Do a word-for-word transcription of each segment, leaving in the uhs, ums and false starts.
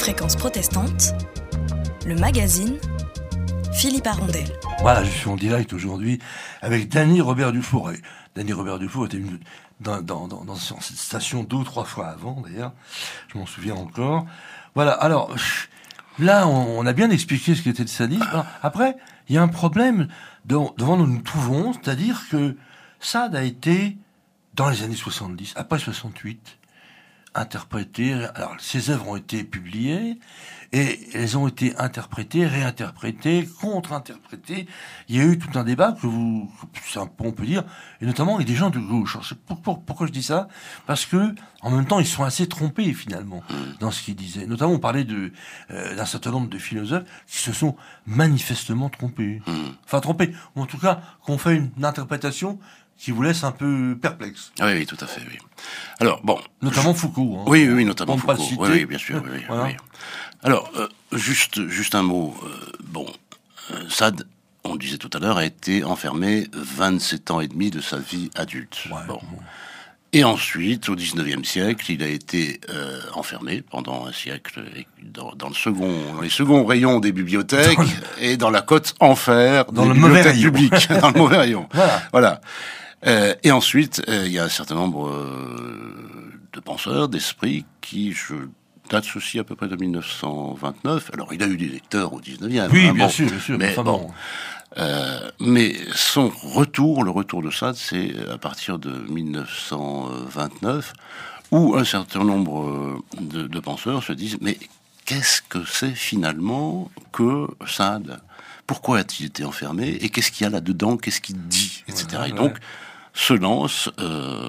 Fréquence protestante, le magazine Philippe Arondel. Voilà, je suis en direct aujourd'hui avec Dany Robert Dufour. Et Dany Robert Dufour était venu dans, dans, dans, dans cette station deux ou trois fois avant, d'ailleurs. Je m'en souviens encore. Voilà, alors, là, on, on a bien expliqué ce qu'était le sadisme. Alors, après, il y a un problème devant, devant nous nous trouvons, c'est-à-dire que Sade a été, dans les années soixante-dix, après soixante-huit, interprété. Alors, ses œuvres ont été publiées et elles ont été interprétées, réinterprétées, contre-interprétées. Il y a eu tout un débat que vous, c'est un peu, on peut dire, et notamment avec des gens de gauche. Alors, pour, pour, pourquoi je dis ça ? Parce que, en même temps, ils sont assez trompés finalement dans ce qu'ils disaient. Notamment, on parlait de euh, d'un certain nombre de philosophes qui se sont manifestement trompés. Enfin, trompés, ou en tout cas, qu'on fait une, une interprétation qui vous laisse un peu perplexe. Oui, oui, tout à fait, oui. Alors, bon... Notamment je... Foucault. Hein, oui, oui, notamment Foucault. Oui, oui, bien sûr, oui, oui, voilà. oui. Alors, euh, juste, juste un mot. Euh, bon, euh, Sade, on le disait tout à l'heure, a été enfermé vingt-sept ans et demi de sa vie adulte. Ouais, bon. bon. Et ensuite, au dix-neuvième siècle, il a été euh, enfermé pendant un siècle dans, dans, le second, dans les seconds rayons des bibliothèques dans le... et dans la cote enfer dans des le bibliothèques publiques, dans le mauvais rayon. Voilà. voilà. Euh, et ensuite, euh, il y a un certain nombre euh, de penseurs, d'esprits, qui, je date ceci à peu près de mille neuf cent vingt-neuf. Alors, il a eu des lecteurs au dix-neuvième. Oui, hein, bien bon, sûr, bien sûr. Mais enfin, bon. bon. Euh, mais son retour, le retour de Sade, c'est à partir de mille neuf cent vingt-neuf, où un certain nombre de, de penseurs se disent, mais qu'est-ce que c'est finalement que Sade ? Pourquoi a-t-il été enfermé ? Et qu'est-ce qu'il y a là-dedans ? Qu'est-ce qu'il dit ? Etc. Ouais, et ouais. donc, se lance euh,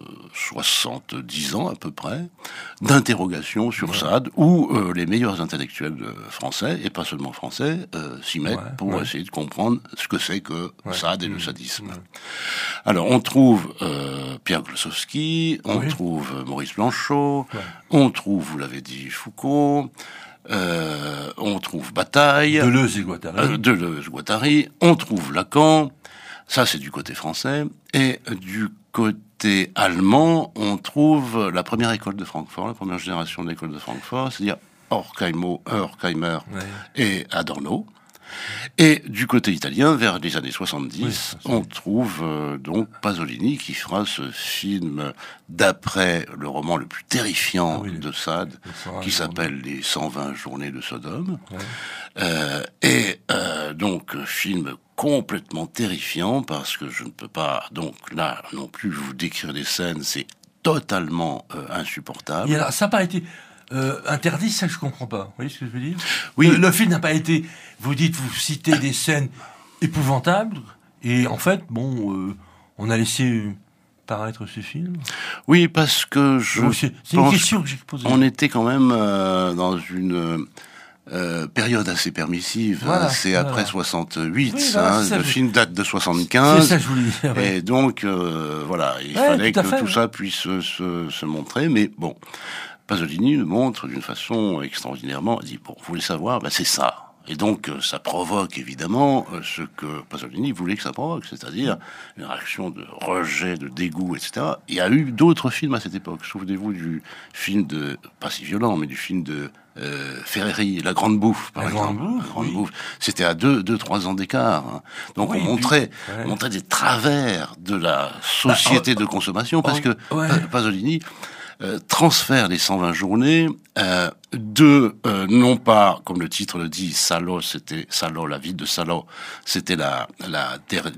soixante-dix ans à peu près d'interrogations sur ouais. Sade, où euh, les meilleurs intellectuels français, et pas seulement français, euh, s'y mettent ouais, pour ouais. essayer de comprendre ce que c'est que ouais. Sade et le sadisme. Ouais. Alors, on trouve euh, Pierre Klossowski, on oui. trouve Maurice Blanchot, ouais. on trouve, vous l'avez dit, Foucault, euh, on trouve Bataille, Deleuze et Guattari, euh, Deleuze, Guattari, on trouve Lacan. Ça, c'est du côté français. Et du côté allemand, on trouve la première école de Francfort, la première génération de l'école de Francfort, c'est-à-dire Horkheimer, Horkheimer ouais. et Adorno. Et du côté italien, vers les années soixante-dix, oui, on trouve euh, donc Pasolini qui fera ce film d'après le roman le plus terrifiant ah oui, de Sade, qui s'appelle Les cent vingt journées de Sodome. Ouais. Euh, et euh, donc, film complètement terrifiant, parce que je ne peux pas, donc là non plus, vous décrire des scènes, c'est totalement euh, insupportable. Et alors, ça n'a pas été... Euh, interdit, ça je comprends pas. Vous voyez ce que je veux dire ? Oui. Le, le film n'a pas été. Vous dites, vous citez des scènes épouvantables, et en fait, bon, euh, on a laissé paraître ce film. Oui, parce que je. Donc, c'est c'est une question que j'ai posée. On était quand même euh, dans une euh, période assez permissive. Voilà, c'est voilà. après soixante-huit. Oui, voilà, hein, ça, le je... film date de soixante-quinze. C'est ça que je voulais dire. Ouais. Et donc, euh, voilà, il ouais, fallait tout que fait, tout ouais. ça puisse se, se, se montrer. Mais bon. Pasolini le montre d'une façon extraordinairement... Il dit, bon, vous voulez savoir, ben c'est ça. Et donc, euh, ça provoque évidemment euh, ce que Pasolini voulait que ça provoque, c'est-à-dire une réaction de rejet, de dégoût, et cetera. Il y a eu d'autres films à cette époque. Souvenez-vous du film de... pas si violent, mais du film de euh, Ferreri, La Grande Bouffe, par La exemple. Grande Bouffe, La Grande oui. Bouffe. C'était à deux, deux, trois ans d'écart. Hein. Donc, oui, on montrait, puis, ouais. montrait des travers de la société bah, oh, de consommation, parce que ouais. Pasolini... Euh, transfère les cent vingt journées euh, de euh, non pas, comme le titre le dit, Salo, c'était Salo, la ville de Salo, c'était la la,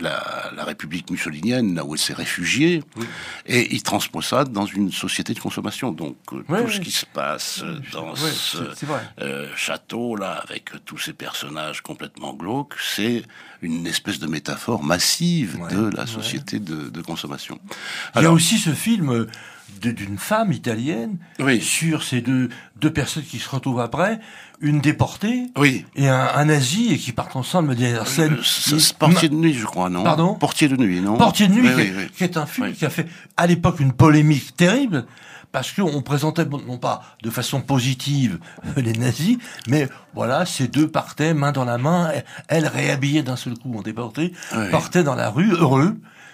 la la République mussolinienne, là où elle s'est réfugiée, oui. et il transpose ça dans une société de consommation. Donc euh, oui, tout oui. ce qui se passe oui, dans oui, ce c'est, c'est euh, château là, avec tous ces personnages complètement glauques, c'est une espèce de métaphore massive ouais, de la société ouais. de, de consommation. Alors, il y a aussi ce film de, d'une femme italienne oui. sur ces deux, deux personnes qui se retrouvent après, une déportée oui. et un, un nazi, et qui partent ensemble de dernière scène. Euh, c'est Portier de nuit, je crois, non ? Pardon ? Portier de nuit, non ? Portier de nuit, oui, qui, oui, oui. qui est un film oui. qui a fait à l'époque une polémique terrible, parce qu'on présentait, non pas de façon positive les nazis, mais voilà, ces deux partaient main dans la main, elle réhabillée d'un seul coup en déporté, oui. partaient dans la rue, heureux,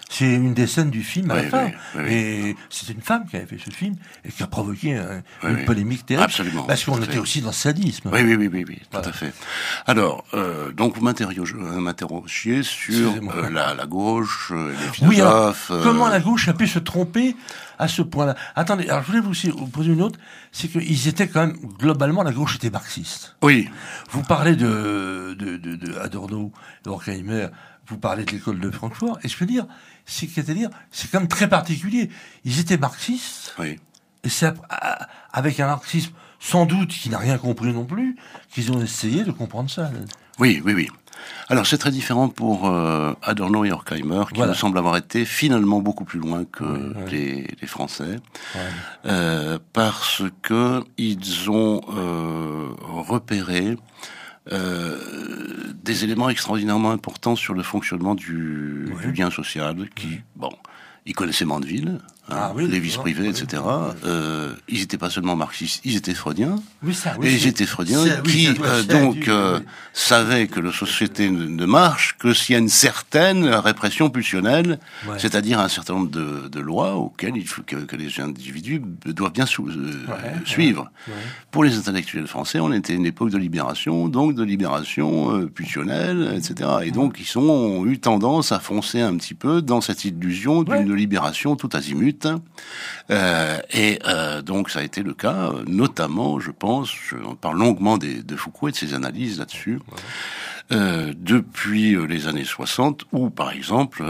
C'est une des scènes du film à oui, la fin. Oui, oui, oui. Et c'est une femme qui avait fait ce film et qui a provoqué un, oui, une oui. polémique terrible. Absolument. Parce qu'on était aussi dans le sadisme. Oui, oui, oui, oui, oui voilà. tout à fait. Alors, euh, donc vous m'interrogiez sur euh, la, la gauche, euh, les philosophes... Oui, alors, euh... comment la gauche a pu se tromper à ce point-là? Attendez, alors je voulais vous aussi vous poser une autre, c'est qu'ils étaient quand même, globalement, la gauche était marxiste. Oui. Vous parlez de, de, de, de Adorno, de Horkheimer, vous parlez de l'école de Francfort, et je peux dire, c'est-à-dire, c'est quand même très particulier. Ils étaient marxistes, oui. et c'est avec un marxisme sans doute qui n'a rien compris non plus, qu'ils ont essayé de comprendre ça. Oui, oui, oui. Alors c'est très différent pour euh, Adorno et Horkheimer, qui voilà. nous semblent avoir été finalement beaucoup plus loin que oui, oui. Les, les Français, oui. euh, parce que ils ont euh, repéré Euh, des éléments extraordinairement importants sur le fonctionnement du, oui. du lien social, qui, oui. bon, ils connaissaient Mandeville, hein, ah, oui, les vices privés, oui, et cetera. Oui. Euh, ils n'étaient pas seulement marxistes, ils étaient freudiens. Oui, ça, oui, et ils étaient freudiens oui, qui, euh, donc, dû, euh, oui. savaient que la société ne, ne marche que s'il y a une certaine répression pulsionnelle, ouais. c'est-à-dire un certain nombre de, de lois auxquelles il faut que, que les individus doivent bien sou, euh, ouais, suivre. Ouais, ouais. Pour les intellectuels français, on était à une époque de libération, donc de libération euh, pulsionnelle, et cetera. Et donc, ils sont, ont eu tendance à foncer un petit peu dans cette illusion d'une ouais. libération tout azimut. Euh, et euh, donc ça a été le cas, notamment, je pense, je parle longuement des, de Foucault et de ses analyses là-dessus, ouais. euh, depuis les années soixante, où par exemple,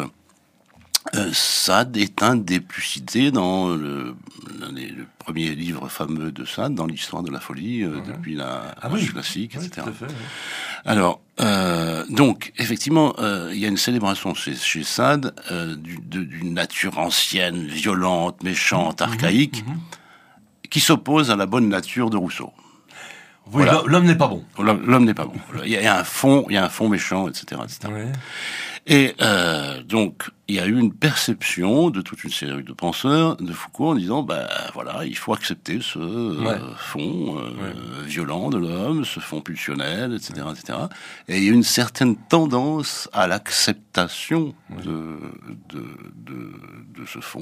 euh, Sade est un des plus cités dans le, le premier livre fameux de Sade, dans l'histoire de la folie, euh, ouais. depuis la ah oui. classique, oui, et cetera. Tout à fait, oui. Alors, euh, donc, effectivement, euh, il y a une célébration chez, chez Sade euh, du, de, d'une nature ancienne, violente, méchante, mmh, archaïque, mmh. qui s'oppose à la bonne nature de Rousseau. Oui, voilà. L'homme n'est pas bon. L'homme, l'homme n'est pas bon. Il y a un fond, il y a un fond méchant, et cetera, et cetera. Ouais. Et euh, donc, il y a eu une perception de toute une série de penseurs de Foucault en disant, bah voilà, il faut accepter ce ouais. euh, fond euh, ouais. violent de l'homme, ce fond pulsionnel, et cetera, ouais. et cetera. Et il y a une certaine tendance à l'acceptation ouais. de, de, de, de ce fond.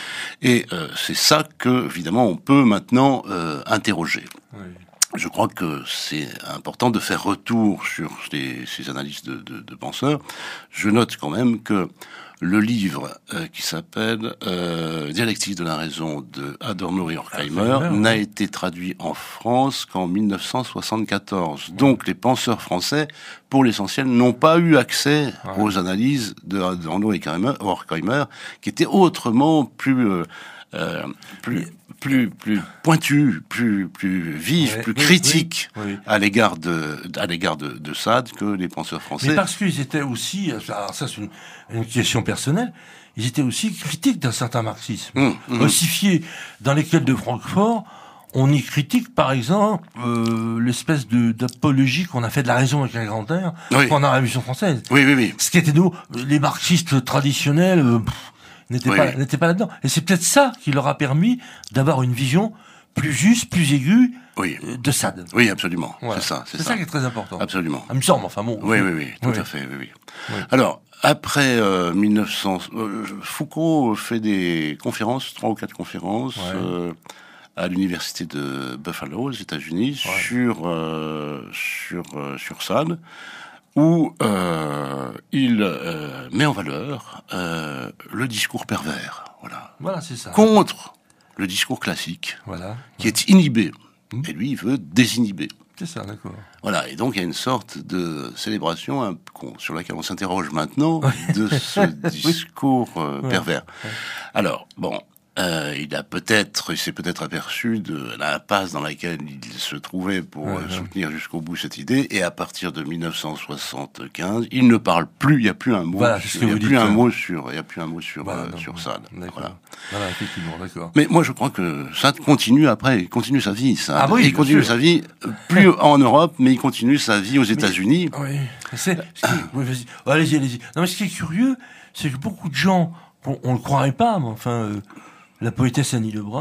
Et euh, c'est ça que, évidemment, on peut maintenant euh, interroger. Ouais. Je crois que c'est important de faire retour sur ces, ces analyses de, de, de penseurs. Je note quand même que le livre euh, qui s'appelle euh, Dialectique de la raison de Adorno et Horkheimer ah, n'a été traduit en France qu'en mille neuf cent soixante-quatorze. Ouais. Donc les penseurs français, pour l'essentiel, n'ont pas eu accès ouais. aux analyses de Adorno et Horkheimer, qui étaient autrement plus... Euh, Euh, plus plus plus pointu, plus plus vif, ouais, plus oui, critique oui, oui. à l'égard de à l'égard de, de Sade que les penseurs français. Mais parce qu'ils étaient aussi, alors ça c'est une, une question personnelle, ils étaient aussi critiques d'un certain marxisme, mmh, mmh. ossifié dans l'école de Francfort. On y critique, par exemple, euh, l'espèce de d'apologie qu'on a fait de la raison avec un grand R oui. pendant la Révolution française. Oui, oui, oui. Ce qui était nous, les marxistes traditionnels. Euh, n'était oui, pas, oui. n'était pas là-dedans. Et c'est peut-être ça qui leur a permis d'avoir une vision plus juste, plus aiguë oui. de Sade. Oui, absolument. Voilà. C'est ça. C'est, c'est ça. ça qui est très important. Absolument. Ça me semble, enfin bon. Oui, oui, oui, tout oui. à fait, oui, oui. oui. Alors, après euh, mille neuf cents, euh, Foucault fait des conférences, trois ou quatre conférences, ouais. euh, à l'université de Buffalo, aux États-Unis, ouais. sur, euh, sur, euh, sur Sade, où euh, il euh, met en valeur euh, le discours pervers, voilà, voilà c'est ça. contre le discours classique, voilà, qui ouais. est inhibé, mmh. et lui il veut désinhiber. C'est ça, d'accord. Voilà, et donc il y a une sorte de célébration hein, sur laquelle on s'interroge maintenant de ce discours euh, ouais. pervers. Ouais. Alors, bon. Euh, il a peut-être, il s'est peut-être aperçu de l'impasse dans laquelle il se trouvait pour ouais, euh, soutenir ouais. jusqu'au bout cette idée. Et à partir de mille neuf cent soixante-quinze, il ne parle plus. Il n'y a plus un mot. Voilà, sur, il n'y a plus un mot sur. Il n'y a plus un mot sur voilà, euh, non, sur Sade. Voilà. Voilà, effectivement, d'accord. Mais moi, je crois que Sade continue après. Il continue sa vie. Sade. Ah oui, il continue sûr. sa vie plus en Europe, mais il continue sa vie aux États-Unis. Oui. C'est. oui, vas-y. Oh, allez-y, allez-y. Non, mais ce qui est curieux, c'est que beaucoup de gens, on, on le croirait pas, mais enfin. Euh, La poétesse Annie Lebrun,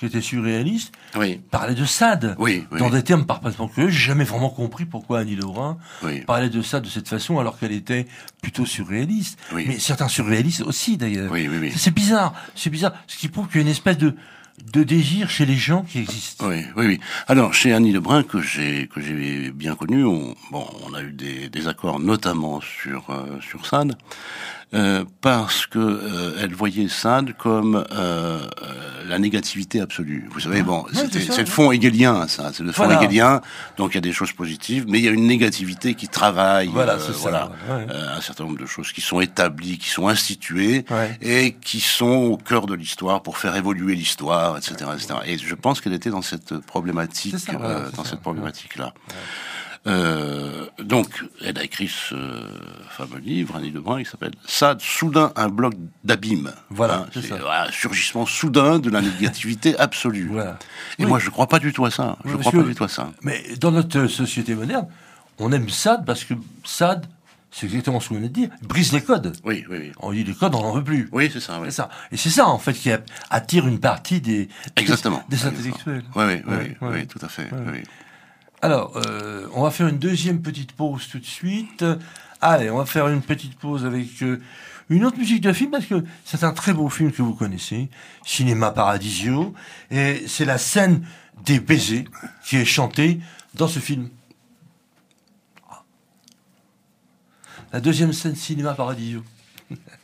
qui était surréaliste, Oui. parlait de Sade. Oui, oui, dans oui. des termes parfaitement curieux. J'ai jamais vraiment compris pourquoi Annie Lebrun Oui. parlait de Sade de cette façon alors qu'elle était plutôt surréaliste. Oui. Mais certains surréalistes aussi d'ailleurs. Oui, oui, oui. C'est bizarre, c'est bizarre. Ce qui prouve qu'il y a une espèce de de désir chez les gens qui existent. Oui, oui, oui. Alors, chez Annie Lebrun, que j'ai que j'ai bien connue, on, bon, on a eu des, des accords, notamment sur euh, sur Sade, euh, parce que euh, elle voyait Sade comme euh, euh, la négativité absolue. Vous savez, bon, Ouais, c'était- c'est ça, c'est le ouais. fond hegelien, ça, c'est le fond Voilà. hegelien. Donc, il y a des choses positives, mais il y a une négativité qui travaille. Voilà, euh, c'est ça, voilà, ouais. euh, un certain nombre de choses qui sont établies, qui sont instituées Ouais. et qui sont au cœur de l'histoire pour faire évoluer l'histoire, et cetera, et cetera. Et je pense qu'elle était dans cette problématique, C'est ça, voilà, euh, c'est dans ça. cette problématique-là. Euh, donc, elle a écrit ce fameux livre, Annie Lebrun, qui s'appelle Sade, soudain un bloc d'abîme. Voilà, c'est c'est ça. voilà, un surgissement soudain de la négativité absolue. Voilà. Et Oui. moi, je crois pas du tout à ça. Je Oui, crois parce pas que- du tout à ça. Mais dans notre société moderne, on aime Sade parce que Sade, c'est exactement ce qu'on vient de dire, brise les codes. Oui, oui, oui. On dit les codes, on n'en veut plus. Oui, c'est ça, oui. C'est ça. Et c'est ça, en fait, qui attire une partie des, Exactement. des intellectuels. Oui, oui, oui, Ouais, oui, ouais. oui, tout à fait. Ouais. Oui. Alors, euh, on va faire une deuxième petite pause tout de suite. Allez, on va faire une petite pause avec euh, une autre musique de film, parce que c'est un très beau film que vous connaissez, Cinéma Paradisio, et c'est la scène des baisers qui est chantée dans ce film. La deuxième scène, Cinéma Paradisio.